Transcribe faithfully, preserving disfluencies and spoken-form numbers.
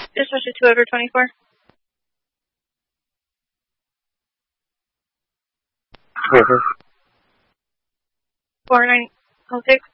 Dispatcher two over twenty-four. Mm-hmm. four nine oh six.